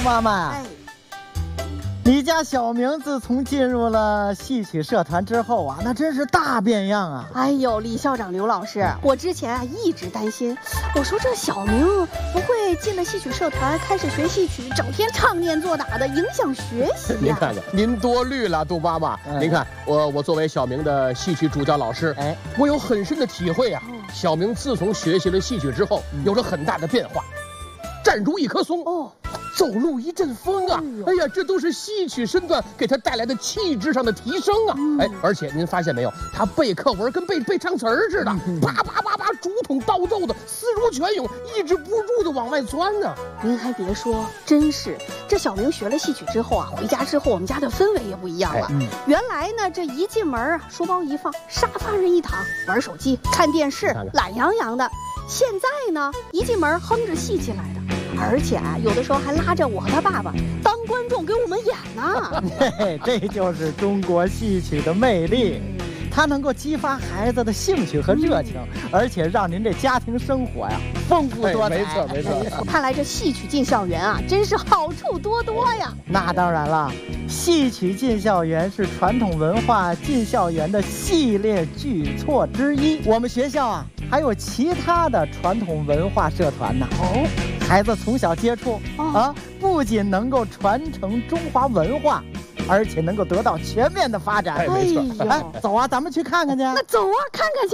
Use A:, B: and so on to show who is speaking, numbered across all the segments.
A: 妈妈，你家小明自从进入了戏曲社团之后啊，那真是大变样啊！
B: 哎呦，李校长、刘老师，我之前啊一直担心，我说这小明不会进了戏曲社团开始学戏曲，整天唱念做打的，影响学习呀？
C: 您看看，您多虑了，杜妈妈。您看我作为小明的戏曲主教老师，我有很深的体会啊。小明自从学习了戏曲之后，有了很大的变化，站如一棵松哦。走路一阵风啊！哎呀，这都是戏曲身段给他带来的气质上的提升啊！而且您发现没有，他背课文跟背唱词儿似的，啪啪啪啪，竹筒倒奏的，思如泉涌，抑制不住的往外钻呢。
B: 您还别说，真是这小明学了戏曲之后啊，回家之后我们家的氛围也不一样了。原来呢，这一进门啊，书包一放，沙发上一躺，玩手机、看电视，懒洋洋的。现在呢，一进门哼着戏进来的。而且啊，有的时候还拉着我和他爸爸当观众给我们演呢。
A: 这就是中国戏曲的魅力，它能够激发孩子的兴趣和热情，而且让您这家庭生活呀丰富多彩。
C: 没错。
B: 看来这戏曲进校园啊，真是好处多多呀。
A: 那当然了，戏曲进校园是传统文化进校园的系列举措之一。我们学校啊，还有其他的传统文化社团呢。孩子从小接触不仅能够传承中华文化，而且能够得到全面的发展。
C: 没错。
A: 走啊，咱们去看看去。
B: 那走啊，看看去。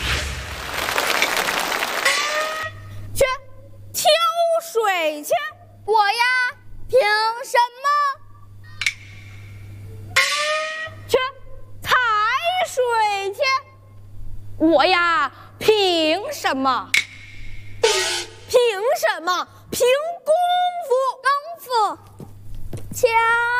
D: 去挑水去，我呀，凭什么？去踩水去，我呀，凭什么？凭什么？凭功夫，枪。